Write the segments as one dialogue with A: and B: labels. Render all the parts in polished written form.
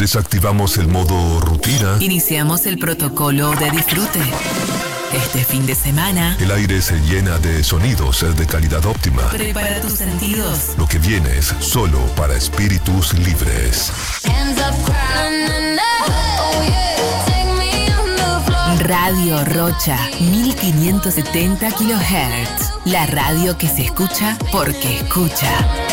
A: Desactivamos el modo rutina.
B: Iniciamos el protocolo de disfrute. Este fin de semana,
A: El aire se llena de sonidos de calidad óptima.
B: prepara tus sentidos.
A: Lo que viene es solo para espíritus libres.
B: Radio Rocha, 1570 kHz. La radio que se escucha porque escucha.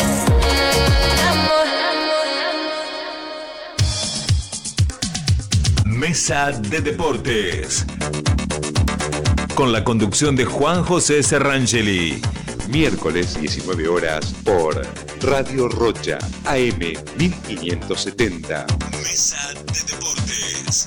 C: Mesa de Deportes. Con la conducción de Juan José Serrangeli.
D: Miércoles 19 horas por Radio Rocha, AM 1570.
C: Mesa de Deportes.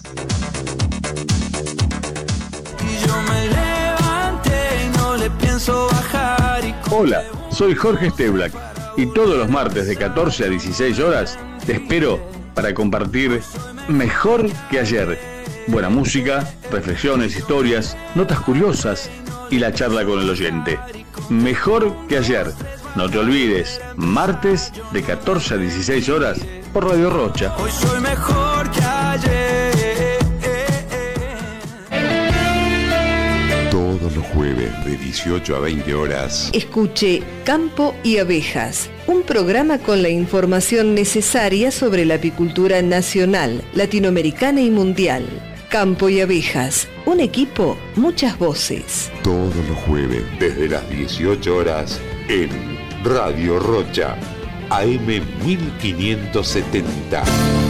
E: Yo me levanté y no le pienso bajar.
F: Hola, soy Jorge Steblack y todos los martes de 14 a 16 horas te espero para compartir Mejor que ayer. Buena música, reflexiones, historias, notas curiosas y la charla con el oyente. Mejor que ayer. No te olvides, martes de 14 a 16 horas por Radio Rocha.
E: Hoy soy mejor que ayer.
D: Todos los jueves de 18 a 20 horas.
G: Escuche Campo y Abejas, un programa con la información necesaria sobre la apicultura nacional, latinoamericana y mundial. Campo y Abejas, un equipo, muchas voces.
D: Todos los jueves desde las 18 horas en Radio Rocha, AM 1570.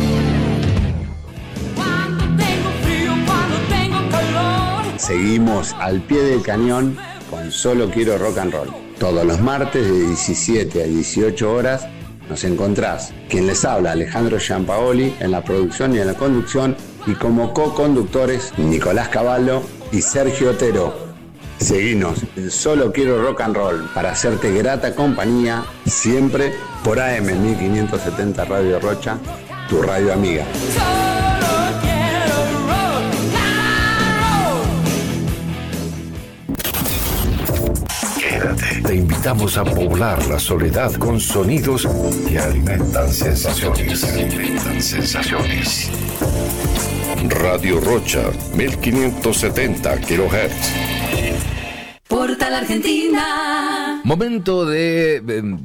H: Seguimos al pie del cañón con Solo Quiero Rock and Roll. Todos los martes de 17 a 18 horas nos encontrás. Quien les habla, Alejandro Giampaoli, en la producción y en la conducción, y como co-conductores, Nicolás Cavallo y Sergio Otero. Seguinos en Solo Quiero Rock and Roll para hacerte grata compañía, siempre por AM 1570 Radio Rocha, tu radio amiga.
A: Te invitamos a poblar la soledad con sonidos que alimentan sensaciones. Radio Rocha, 1570 kHz.
B: Portal Argentina.
I: Momento de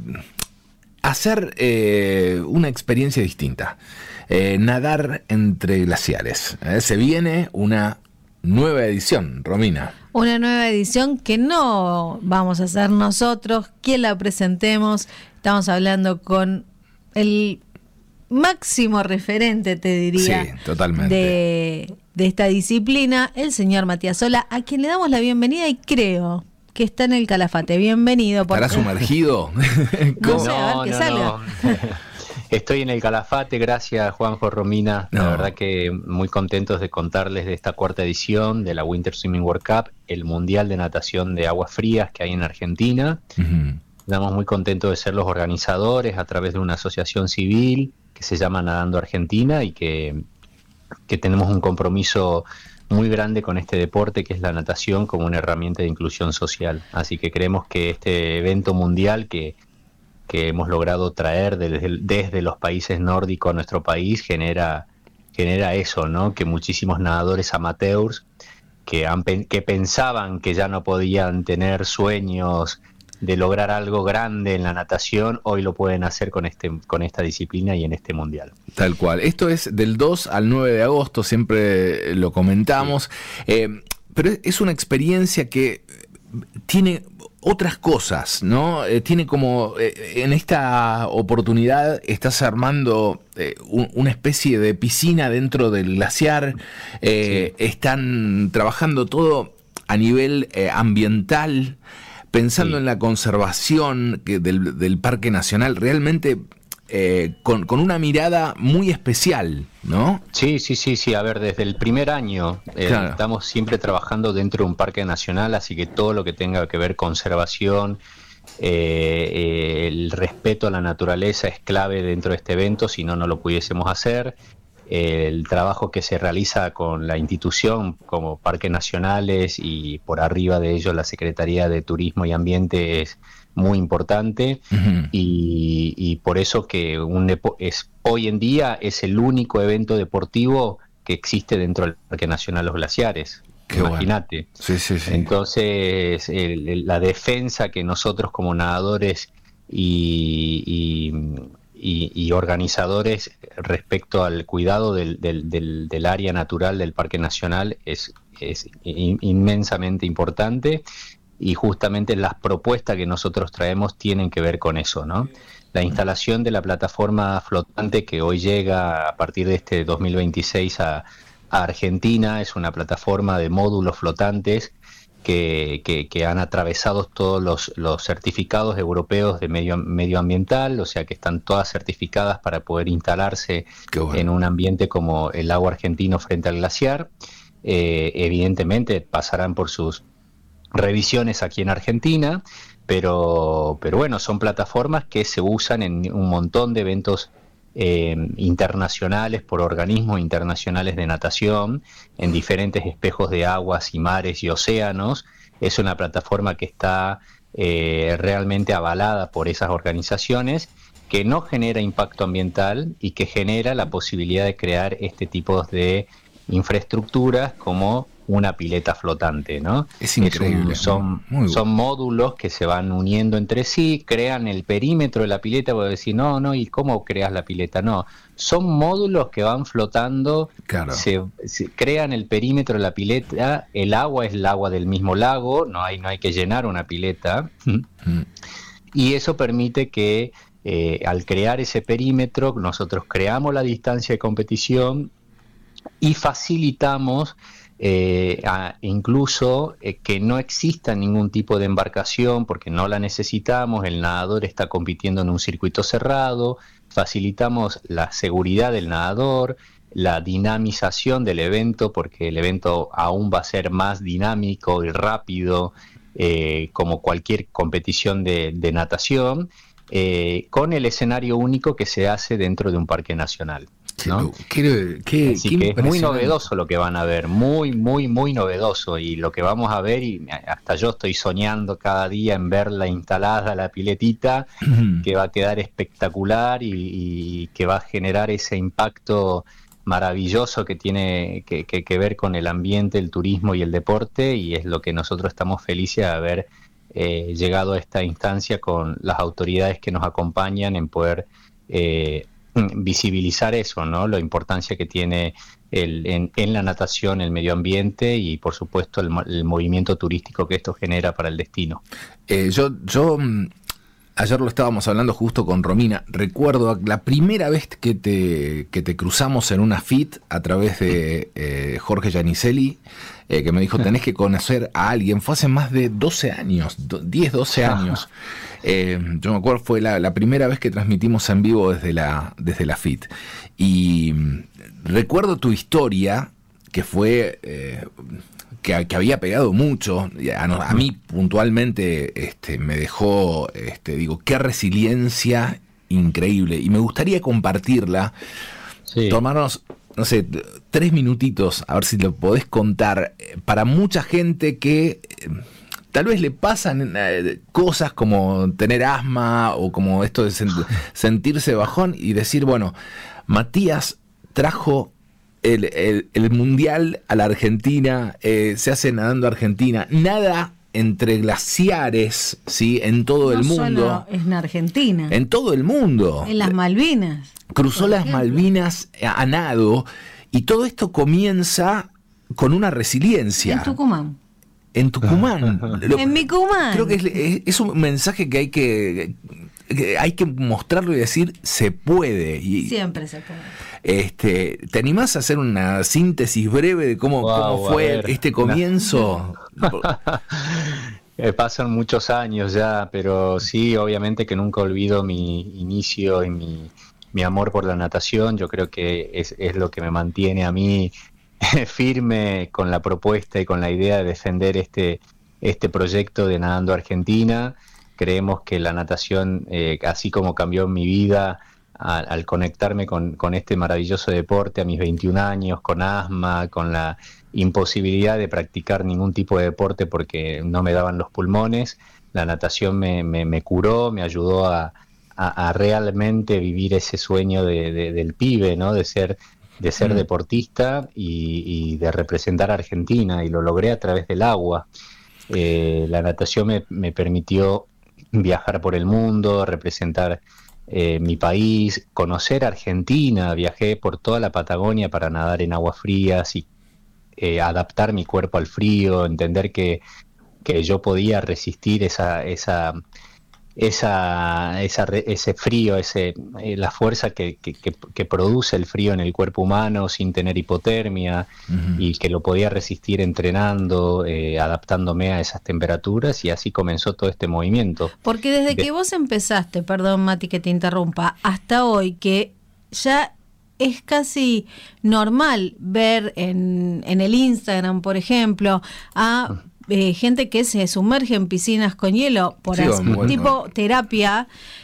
I: hacer una experiencia distinta. Nadar entre glaciares. Se viene una nueva edición, Romina.
J: Una nueva edición que no vamos a hacer nosotros, quien la presentemos. Estamos hablando con el máximo referente, te diría,
I: sí, totalmente,
J: de esta disciplina, el señor Matías Sola, a quien le damos la bienvenida y creo que está en el Calafate. Bienvenido.
I: ¿Estará sumergido?
J: No sé, a ver que salga.
K: Estoy en el Calafate, gracias Juanjo, Romina. La verdad que muy contentos de contarles de esta cuarta edición de la Winter Swimming World Cup, el Mundial de Natación de Aguas Frías que hay en Argentina. Estamos muy contentos de ser los organizadores a través de una asociación civil que se llama Nadando Argentina y que tenemos un compromiso muy grande con este deporte que es la natación como una herramienta de inclusión social. Así que creemos que este evento mundial que hemos logrado traer desde los países nórdicos a nuestro país genera eso, ¿no? Que muchísimos nadadores amateurs que pensaban que ya no podían tener sueños de lograr algo grande en la natación, hoy lo pueden hacer con esta disciplina y en este mundial.
I: Tal cual. Esto es del 2 al 9 de agosto, siempre lo comentamos, pero es una experiencia que tiene otras cosas, ¿no? Tiene como, en esta oportunidad estás armando una especie de piscina dentro del glaciar, sí. Están trabajando todo a nivel ambiental, pensando en la conservación del Parque Nacional, realmente con una mirada muy especial, ¿no?
K: Sí. A ver, desde el primer año claro. Estamos siempre trabajando dentro de un parque nacional, así que todo lo que tenga que ver conservación, el respeto a la naturaleza es clave dentro de este evento, si no, no lo pudiésemos hacer. El trabajo que se realiza con la institución como parques nacionales y por arriba de ello la Secretaría de Turismo y Ambiente es muy importante, y por eso que hoy en día es el único evento deportivo que existe dentro del Parque Nacional Los Glaciares. Imagínate.
I: Bueno. Sí.
K: Entonces, la defensa que nosotros como nadadores y organizadores respecto al cuidado del área natural del Parque Nacional es inmensamente importante, y justamente las propuestas que nosotros traemos tienen que ver con eso, ¿no? La instalación de la plataforma flotante que hoy llega a partir de este 2026 a Argentina es una plataforma de módulos flotantes que han atravesado todos los certificados europeos de medioambiental, o sea que están todas certificadas para poder instalarse en un ambiente como el lago argentino frente al glaciar. Evidentemente pasarán por sus revisiones aquí en Argentina, pero bueno, son plataformas que se usan en un montón de eventos internacionales, por organismos internacionales de natación, en diferentes espejos de aguas y mares y océanos. Es una plataforma que está realmente avalada por esas organizaciones, que no genera impacto ambiental y que genera la posibilidad de crear este tipo de infraestructuras como una pileta flotante, ¿no?
I: Es increíble.
K: Son módulos que se van uniendo entre sí, crean el perímetro de la pileta. Voy a decir, no, ¿y cómo creas la pileta? No, son módulos que van flotando, se crean el perímetro de la pileta. El agua es el agua del mismo lago, no hay que llenar una pileta. Y eso permite que al crear ese perímetro, nosotros creamos la distancia de competición y facilitamos incluso que no exista ningún tipo de embarcación, porque no la necesitamos. El nadador está compitiendo en un circuito cerrado, facilitamos la seguridad del nadador, la dinamización del evento, porque el evento aún va a ser más dinámico y rápido, como cualquier competición de natación, con el escenario único que se hace dentro de un parque nacional, ¿no? Así que es muy novedoso lo que van a ver, muy novedoso, y lo que vamos a ver, y hasta yo estoy soñando cada día en verla instalada, la piletita, que va a quedar espectacular y que va a generar ese impacto maravilloso que tiene que ver con el ambiente, el turismo y el deporte, y es lo que nosotros estamos felices de haber llegado a esta instancia con las autoridades que nos acompañan en poder visibilizar eso, ¿no? La importancia que tiene en la natación, el medio ambiente y por supuesto el movimiento turístico que esto genera para el destino.
I: Yo ayer lo estábamos hablando justo con Romina. Recuerdo la primera vez que te cruzamos en una FIT a través de Jorge Giannicelli, que me dijo, tenés que conocer a alguien. Fue hace más de 12 años, 10, 12 años. Yo me acuerdo, fue la primera vez que transmitimos en vivo desde la FIT. Y recuerdo tu historia, que fue que había pegado mucho. A mí puntualmente me dejó, digo, qué resiliencia increíble. Y me gustaría compartirla, tomarnos, no sé, 3 minutitos, a ver si lo podés contar, para mucha gente que tal vez le pasan cosas como tener asma o como esto de sentirse bajón y decir, bueno, Matías trajo el mundial a la Argentina, se hace nadando Argentina, nada entre glaciares, ¿sí? En todo el mundo.
J: No solo en Argentina.
I: En todo el mundo.
J: En las Malvinas.
I: Cruzó las Malvinas a nado, y todo esto comienza con una resiliencia.
J: En Tucumán.
I: En Tucumán.
J: En mi Tucumán.
I: Creo que es un mensaje que hay que mostrarlo y decir, se puede. Y
J: siempre se puede.
I: ¿Te animás a hacer una síntesis breve de cómo fue este comienzo?
K: Pasan muchos años ya, pero sí, obviamente que nunca olvido mi inicio y mi amor por la natación. Yo creo que es lo que me mantiene a mí firme con la propuesta y con la idea de defender este proyecto de Nadando Argentina. Creemos que la natación, así como cambió mi vida al conectarme con este maravilloso deporte a mis 21 años, con asma, con la imposibilidad de practicar ningún tipo de deporte porque no me daban los pulmones. La natación me curó, me ayudó a realmente vivir ese sueño del pibe, ¿no? De ser deportista y de representar a Argentina, y lo logré a través del agua. La natación me permitió viajar por el mundo, representar mi país, conocer Argentina. Viajé por toda la Patagonia para nadar en aguas frías y adaptar mi cuerpo al frío, entender que yo podía resistir ese frío, la fuerza que produce el frío en el cuerpo humano sin tener hipotermia, y que lo podía resistir entrenando, adaptándome a esas temperaturas, y así comenzó todo este movimiento.
J: Porque desde que vos empezaste, perdón Mati que te interrumpa, hasta hoy, que ya es casi normal ver en el Instagram, por ejemplo, a gente que se sumerge en piscinas con hielo, tipo terapia.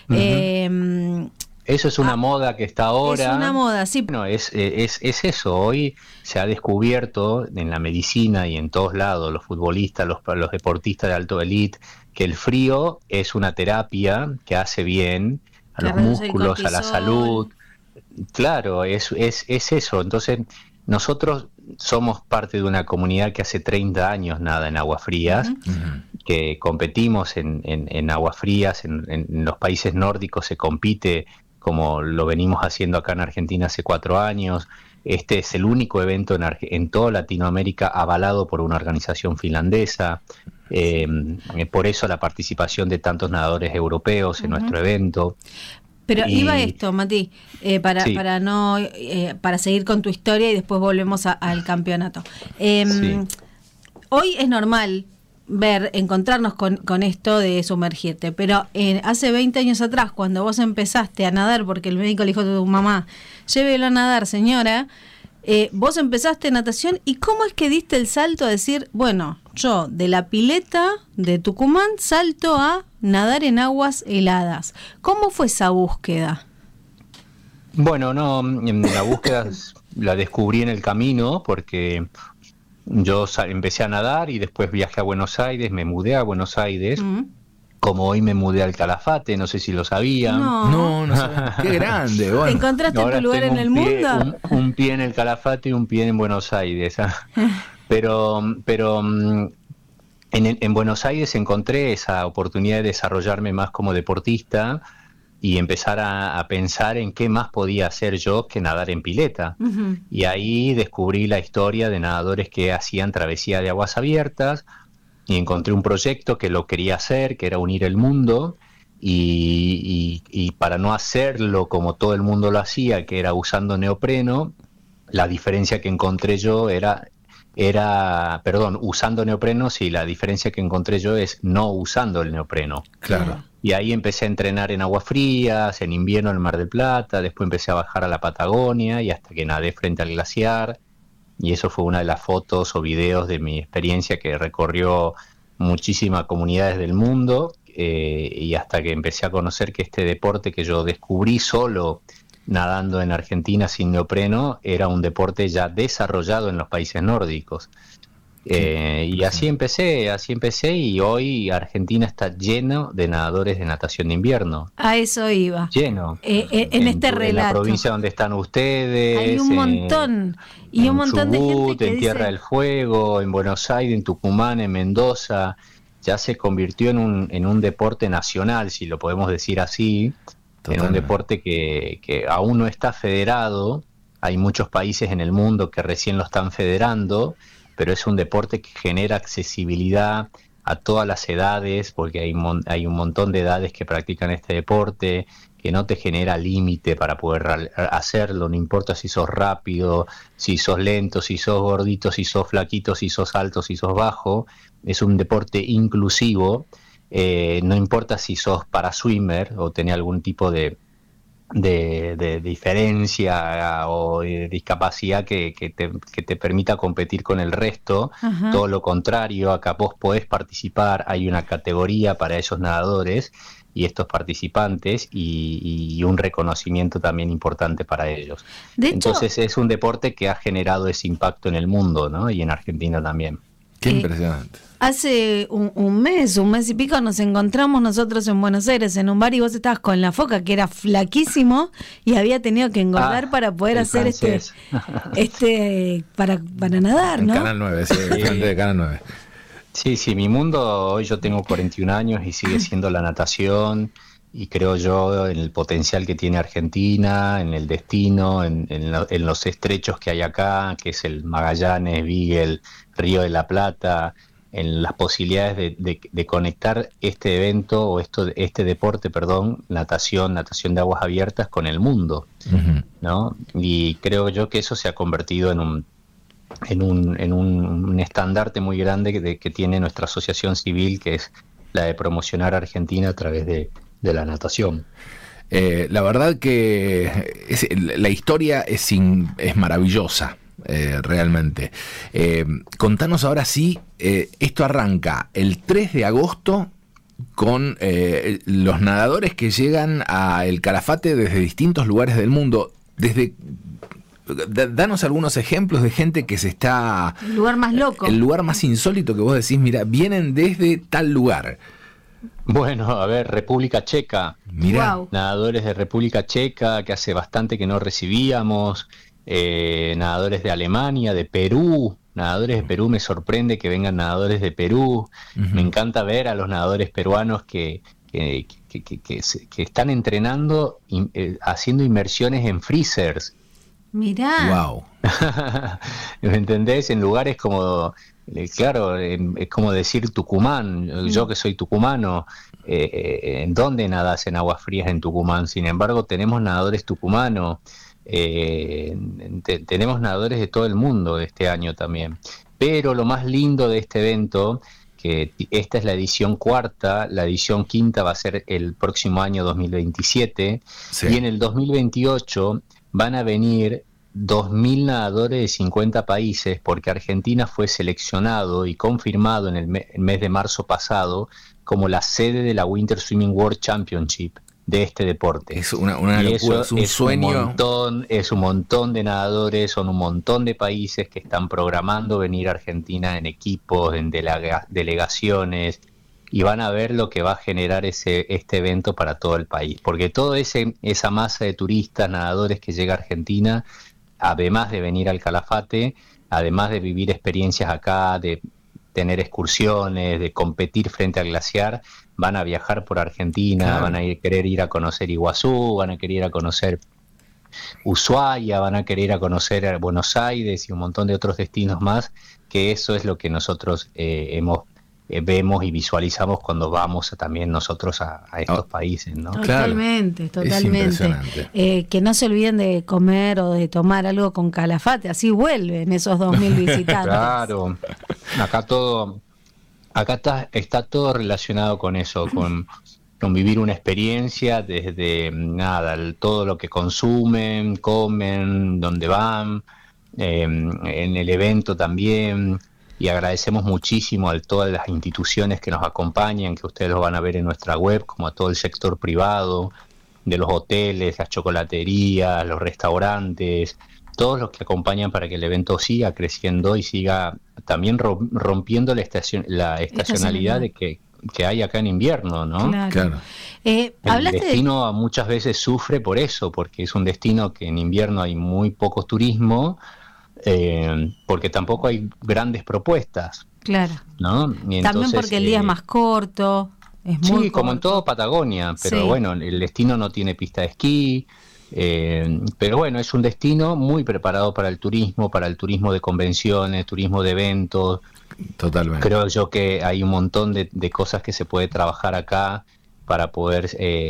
K: Eso es una moda que está ahora.
J: Es una moda, sí.
K: Bueno, es eso. Hoy se ha descubierto en la medicina y en todos lados, los futbolistas, los deportistas de alto elite, que el frío es una terapia que hace bien a los músculos, a la salud. Claro, es eso. Entonces, nosotros somos parte de una comunidad que hace 30 años nada en aguas frías, que competimos en aguas frías, en los países nórdicos se compite como lo venimos haciendo acá en Argentina hace 4 años. Este es el único evento en toda Latinoamérica avalado por una organización finlandesa. Por eso la participación de tantos nadadores europeos en nuestro evento.
J: Pero iba esto, Mati, para seguir con tu historia y después volvemos al campeonato. Hoy es normal encontrarnos con esto de sumergirte, pero hace 20 años atrás, cuando vos empezaste a nadar, porque el médico le dijo a tu mamá, llévelo a nadar, señora, vos empezaste natación, ¿y cómo es que diste el salto a decir, bueno, yo de la pileta de Tucumán salto a nadar en aguas heladas? ¿Cómo fue esa búsqueda?
K: Bueno, la búsqueda la descubrí en el camino, porque yo empecé a nadar y después viajé a Buenos Aires, me mudé a Buenos Aires. Como hoy me mudé al Calafate, no sé si lo sabían.
I: No sabía. Qué grande. Bueno.
J: ¿Encontraste tu lugar en el mundo?
K: Un pie en el Calafate y un pie en Buenos Aires. Pero en Buenos Aires encontré esa oportunidad de desarrollarme más como deportista y empezar a pensar en qué más podía hacer yo que nadar en pileta. Y ahí descubrí la historia de nadadores que hacían travesía de aguas abiertas, y encontré un proyecto que lo quería hacer, que era unir el mundo, y para no hacerlo como todo el mundo lo hacía, que era usando neopreno, la diferencia que encontré yo usando neopreno, sí, la diferencia que encontré yo es no usando el neopreno.
I: Claro.
K: Y ahí empecé a entrenar en aguas frías, en invierno en el Mar del Plata, después empecé a bajar a la Patagonia, y hasta que nadé frente al glaciar. Y eso fue una de las fotos o videos de mi experiencia que recorrió muchísimas comunidades del mundo, y hasta que empecé a conocer que este deporte que yo descubrí solo nadando en Argentina sin neopreno era un deporte ya desarrollado en los países nórdicos. Y así empecé, y hoy Argentina está lleno de nadadores de natación de invierno.
J: A eso iba.
K: Lleno.
J: En este relato.
K: En la provincia donde están ustedes.
J: Hay un montón. Y un montón de gente que
K: en Tierra del Fuego, en Buenos Aires, en Tucumán, en Mendoza. Ya se convirtió en un deporte nacional, si lo podemos decir así. Totalmente. En un deporte que aún no está federado. Hay muchos países en el mundo que recién lo están federando, pero es un deporte que genera accesibilidad a todas las edades, porque hay un montón de edades que practican este deporte, que no te genera límite para poder hacerlo, no importa si sos rápido, si sos lento, si sos gordito, si sos flaquito, si sos alto, si sos bajo. Es un deporte inclusivo, no importa si sos paraswimmer o tenés algún tipo de diferencia o de discapacidad que te permita competir con el resto. Ajá. Todo lo contrario, acá vos podés participar, hay una categoría para esos nadadores, y estos participantes y un reconocimiento también importante para ellos.
J: De hecho,
K: entonces es un deporte que ha generado ese impacto en el mundo, ¿no? Y en Argentina también.
I: Qué impresionante.
J: Hace un mes y pico nos encontramos nosotros en Buenos Aires en un bar y vos estabas con la Foca, que era flaquísimo y había tenido que engordar para poder hacer para nadar, ¿no?
I: En Canal 9, sí, frente de Canal 9.
K: Sí, mi mundo, hoy yo tengo 41 años y sigue siendo la natación, y creo yo en el potencial que tiene Argentina, en el destino, en los estrechos que hay acá, que es el Magallanes, Beagle, Río de la Plata, en las posibilidades de conectar este evento o este deporte, natación de aguas abiertas con el mundo, ¿no? Y creo yo que eso se ha convertido en un estandarte muy grande que tiene nuestra asociación civil, que es la de promocionar a Argentina a través de la natación.
I: La verdad que la historia es maravillosa, realmente. Contanos ahora sí, esto arranca el 3 de agosto con los nadadores que llegan a El Calafate desde distintos lugares del mundo. Danos algunos ejemplos de gente que se está...
J: El lugar más loco.
I: El lugar más insólito que vos decís, mira, vienen desde tal lugar.
K: Bueno, a ver, República Checa.
I: Mirá.
J: Wow.
K: Nadadores de República Checa, que hace bastante que no recibíamos. Nadadores de Alemania, de Perú. Nadadores de Perú, me sorprende que vengan nadadores de Perú. Me encanta ver a los nadadores peruanos que están entrenando, haciendo inmersiones en freezers.
J: Mirá.
I: Wow.
K: ¿Me entendés? En lugares como... Claro, es como decir Tucumán, yo que soy tucumano, ¿en dónde nadas en aguas frías en Tucumán? Sin embargo, tenemos nadadores tucumanos, tenemos nadadores de todo el mundo este año también. Pero lo más lindo de este evento, que esta es la edición cuarta, la edición quinta va a ser el próximo año 2027, sí. Y en el 2028 van a venir 2.000 nadadores de 50 países, porque Argentina fue seleccionado y confirmado en el mes de marzo pasado como la sede de la Winter Swimming World Championship de este deporte.
I: Es una locura, es un sueño.
K: Es un montón de nadadores, son un montón de países que están programando venir a Argentina en equipos, en delegaciones, y van a ver lo que va a generar este evento para todo el país, porque toda esa masa de turistas, nadadores que llega a Argentina, además de venir al Calafate, además de vivir experiencias acá, de tener excursiones, de competir frente al glaciar, van a viajar por Argentina, claro. Van a querer ir a conocer Iguazú, van a querer ir a conocer Ushuaia, van a querer ir a conocer Buenos Aires y un montón de otros destinos más, que eso es lo que nosotros vemos y visualizamos cuando vamos también nosotros a estos países, ¿no?
J: Totalmente,
I: claro.
J: totalmente. Que no se olviden de comer o de tomar algo con Calafate, así vuelven esos 2.000 visitantes.
K: Claro, acá está todo relacionado con eso, con vivir una experiencia desde todo lo que consumen, comen, dónde van, en el evento también. Y agradecemos muchísimo a todas las instituciones que nos acompañan, que ustedes lo van a ver en nuestra web, como a todo el sector privado, de los hoteles, las chocolaterías, los restaurantes, todos los que acompañan para que el evento siga creciendo y siga también rompiendo la estacionalidad que hay acá en invierno, ¿no?
J: Claro.
K: El destino muchas veces sufre por eso, porque es un destino que en invierno hay muy poco turismo, porque tampoco hay grandes propuestas.
J: Claro.
K: ¿No? Y entonces,
J: también porque el día es más corto. Es muy corto.
K: Como en todo Patagonia, pero sí. Bueno, el destino no tiene pista de esquí, pero bueno, es un destino muy preparado para el turismo de convenciones, turismo de eventos.
I: Totalmente.
K: Creo yo que hay un montón de cosas que se puede trabajar acá para poder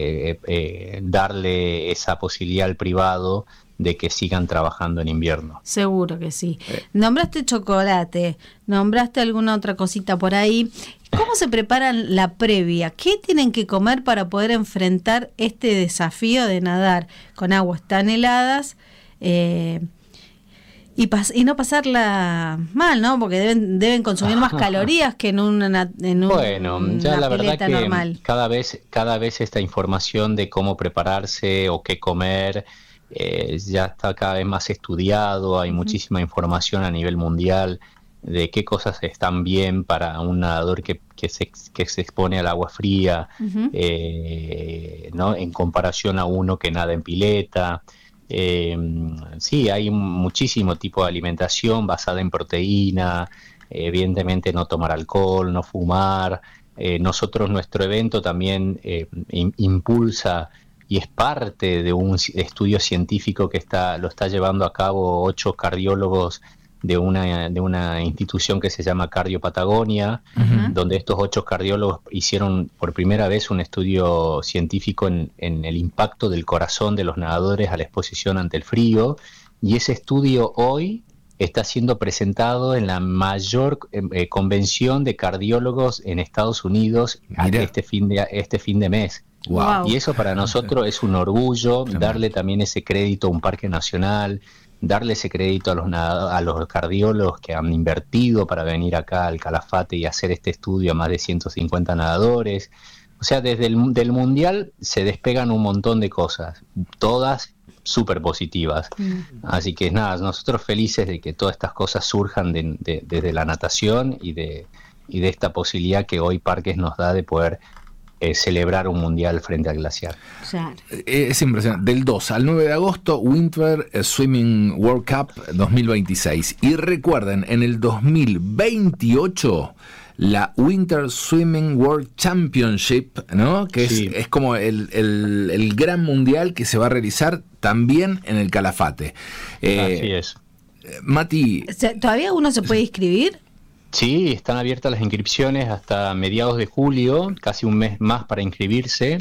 K: darle esa posibilidad al privado de que sigan trabajando en invierno.
J: Seguro que sí. Nombraste chocolate, nombraste alguna otra cosita por ahí. ¿Cómo se preparan la previa? ¿Qué tienen que comer para poder enfrentar este desafío de nadar con aguas tan heladas? Y no pasarla mal, ¿no? Porque deben consumir más calorías que en una
K: ya la verdad que
J: normal.
K: cada vez esta información de cómo prepararse o qué comer ya está cada vez más estudiado. Hay muchísima información a nivel mundial de qué cosas están bien para un nadador que se expone al agua fría, ¿no? En comparación a uno que nada en pileta. Sí, hay muchísimo tipo de alimentación basada en proteína, evidentemente no tomar alcohol, no fumar. Nuestro evento también impulsa y es parte de un estudio científico que lo está llevando a cabo 8 cardiólogos de una institución que se llama Cardio Patagonia, donde estos 8 cardiólogos hicieron por primera vez un estudio científico en el impacto del corazón de los nadadores a la exposición ante el frío, y ese estudio hoy está siendo presentado en la mayor convención de cardiólogos en Estados Unidos este fin de mes.
I: Wow.
K: Y eso para nosotros es un orgullo, darle también ese crédito a un parque nacional, darle ese crédito a los cardiólogos que han invertido para venir acá al Calafate y hacer este estudio a más de 150 nadadores. O sea, desde del Mundial se despegan un montón de cosas, todas súper positivas. Así que nada, nosotros felices de que todas estas cosas surjan desde la natación y de esta posibilidad que hoy Parques nos da de poder celebrar un mundial frente al glaciar.
J: Claro.
I: Es impresionante. Del 2 al 9 de agosto, Winter Swimming World Cup 2026. Y recuerden, en el 2028, la Winter Swimming World Championship, ¿no? Que es como el gran mundial que se va a realizar también en el Calafate.
K: Así es.
I: Mati.
J: ¿Todavía uno se puede inscribir?
K: Sí, están abiertas las inscripciones hasta mediados de julio, casi un mes más para inscribirse.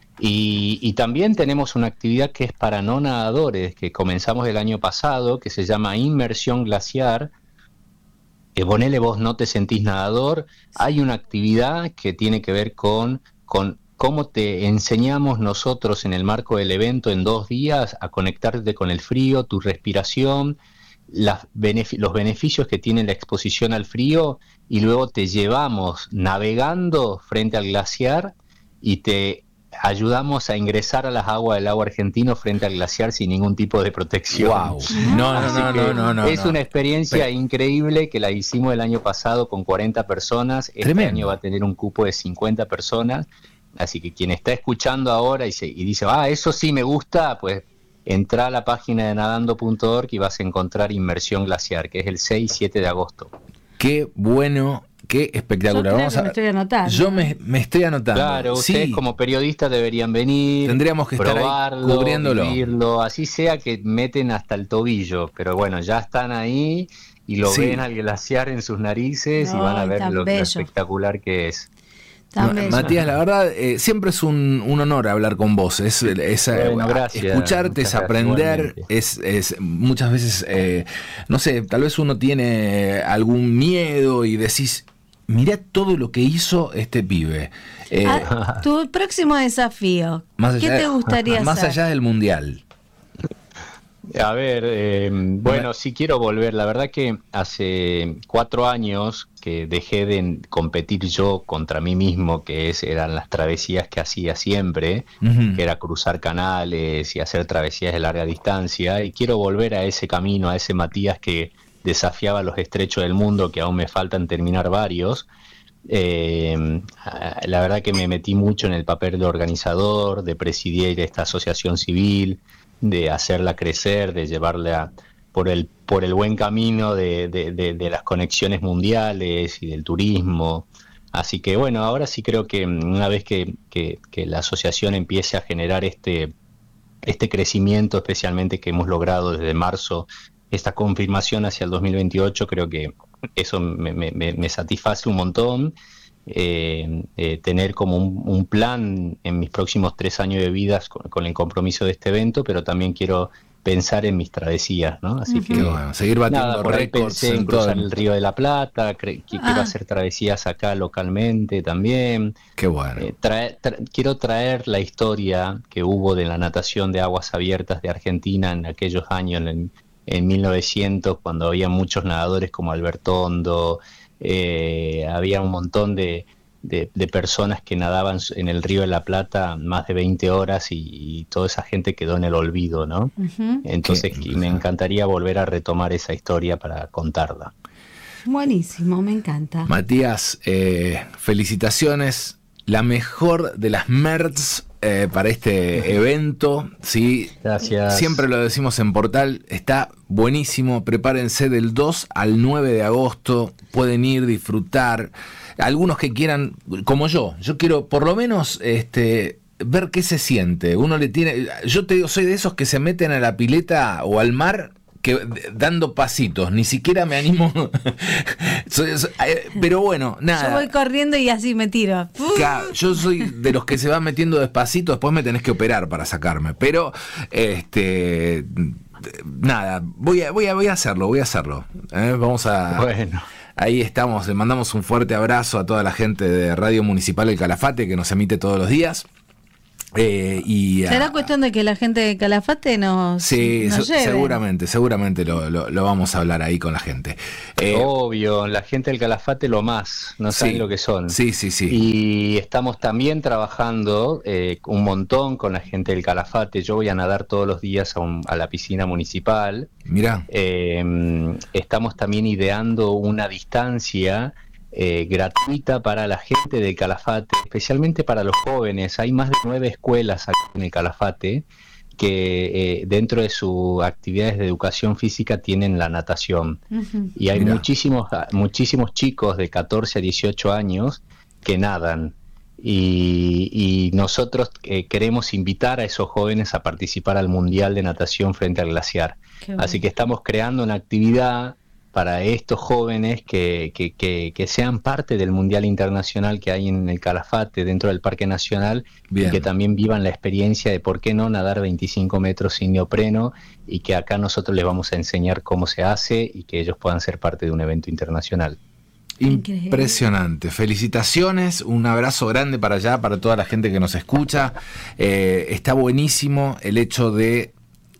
K: Y también tenemos una actividad que es para no nadadores, que comenzamos el año pasado, que se llama Inmersión Glaciar. Ponele vos no te sentís nadador. Hay una actividad que tiene que ver con cómo te enseñamos nosotros en el marco del evento en 2 días a conectarte con el frío, tu respiración, los beneficios que tiene la exposición al frío, y luego te llevamos navegando frente al glaciar y te ayudamos a ingresar a las aguas del lago argentino frente al glaciar sin ningún tipo de protección.
I: Wow. No.
K: Es una experiencia increíble que la hicimos el año pasado con 40 personas. Este año va a tener un cupo de 50 personas. Así que quien está escuchando ahora y dice, eso sí me gusta, pues entra a la página de nadando.org y vas a encontrar Inmersión Glaciar, que es el 6 y 7 de agosto.
I: Qué bueno, qué espectacular.
J: Me estoy anotando.
I: Yo me estoy anotando.
K: Claro, ustedes como periodistas deberían venir,
I: tendríamos que
K: probarlo,
I: estar ahí cubriéndolo.
K: Vivirlo, así sea que meten hasta el tobillo, pero bueno, ya están ahí y lo ven al glaciar en sus narices y van a ver lo espectacular que es.
I: Matías, la verdad, siempre es un honor hablar con vos.
K: Gracias,
I: escucharte es aprender, es muchas veces, no sé, tal vez uno tiene algún miedo y decís, mirá todo lo que hizo este pibe.
J: Tu próximo desafío, ¿qué te gustaría hacer?
I: Más allá del mundial.
K: A ver, bueno, sí quiero volver. La verdad que hace 4 años que dejé de competir yo contra mí mismo, eran las travesías que hacía siempre, que era cruzar canales y hacer travesías de larga distancia, y quiero volver a ese camino, a ese Matías que desafiaba los estrechos del mundo, que aún me faltan terminar varios. La verdad que me metí mucho en el papel de organizador, de presidir esta asociación civil, de hacerla crecer, de llevarla por el buen camino de las conexiones mundiales y del turismo. Así que bueno, ahora sí creo que una vez que la asociación empiece a generar este crecimiento, especialmente que hemos logrado desde marzo, esta confirmación hacia el 2028, creo que eso me satisface un montón. Tener como un plan en mis próximos 3 años de vida con el compromiso de este evento, pero también quiero pensar en mis travesías, ¿no? Así que
I: bueno, seguir batiendo
K: por ahí
I: récords
K: pensé en cruzar el Río de la Plata, quiero hacer travesías acá localmente también.
I: Qué bueno.
K: Quiero traer la historia que hubo de la natación de aguas abiertas de Argentina en aquellos años, en en 1900, cuando había muchos nadadores como Albertondo, había un montón de personas que nadaban en el Río de la Plata más de 20 horas y toda esa gente quedó en el olvido, ¿no?
J: Ujú.
K: Entonces me encantaría volver a retomar esa historia para contarla.
J: Buenísimo, me encanta.
I: Matías, felicitaciones. La mejor de las merts para este evento. ¿Sí?
K: Gracias.
I: Siempre lo decimos en Portal. Está buenísimo. Prepárense del 2 al 9 de agosto. Pueden ir, disfrutar. Algunos que quieran, como yo quiero por lo menos ver qué se siente. Uno le tiene. Yo te digo, soy de esos que se meten a la pileta o al mar dando pasitos, ni siquiera me animo. Pero bueno, nada.
J: Yo voy corriendo y así me tiro.
I: Yo soy de los que se van metiendo despacito, después me tenés que operar para sacarme. Pero nada, voy a hacerlo. Vamos a.
K: Bueno.
I: Ahí estamos, le mandamos un fuerte abrazo a toda la gente de Radio Municipal del Calafate que nos emite todos los días.
J: ¿Será cuestión de que la gente de Calafate nos lleve?
I: Seguramente lo vamos a hablar ahí con la gente.
K: Obvio, la gente del Calafate lo más, no saben lo que son.
I: Sí.
K: Y estamos también trabajando un montón con la gente del Calafate. Yo voy a nadar todos los días a la piscina municipal.
I: Mirá.
K: Estamos también ideando una distancia gratuita para la gente del Calafate, especialmente para los jóvenes. Hay más de 9 escuelas aquí en el Calafate que dentro de sus actividades de educación física tienen la natación.
J: Uh-huh.
K: Y hay muchísimos chicos de 14 a 18 años que nadan. Y nosotros queremos invitar a esos jóvenes a participar al Mundial de Natación frente al glaciar. Así que estamos creando una actividad para estos jóvenes que sean parte del Mundial Internacional que hay en el Calafate, dentro del Parque Nacional. Bien. Y que también vivan la experiencia de por qué no nadar 25 metros sin neopreno, y que acá nosotros les vamos a enseñar cómo se hace y que ellos puedan ser parte de un evento internacional.
I: Impresionante, felicitaciones, un abrazo grande para allá, para toda la gente que nos escucha. Está buenísimo el hecho de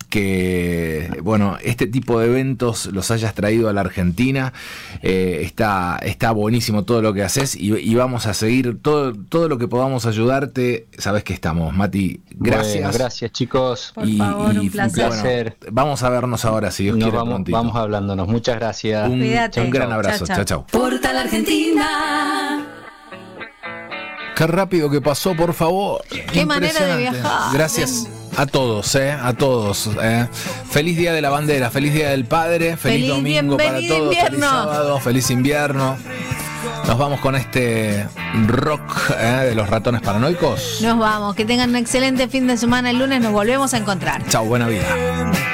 I: que, bueno, este tipo de eventos los hayas traído a la Argentina. Está buenísimo todo lo que haces y vamos a seguir todo lo que podamos ayudarte. Sabes que estamos, Mati. Gracias.
K: Bueno, gracias, chicos.
J: Por favor, un
K: placer.
I: Bueno, vamos a vernos ahora, si Dios quiere.
K: Vamos hablándonos. Muchas gracias.
I: Un gran abrazo. Chao.
B: Portal Argentina.
I: Qué rápido que pasó, por favor.
J: Qué manera de viajar.
I: Gracias a todos, a todos. Feliz Día de la Bandera, feliz Día del Padre, feliz domingo para todos, feliz sábado, feliz invierno. Nos vamos con este rock de los Ratones Paranoicos.
J: Nos vamos, que tengan un excelente fin de semana. El lunes nos volvemos a encontrar.
I: Chau, buena vida.